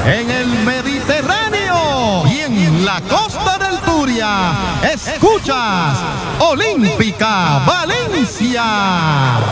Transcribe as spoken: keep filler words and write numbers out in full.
en el Mediterráneo y en la costa del Turia. Escuchas Olímpica Valencia.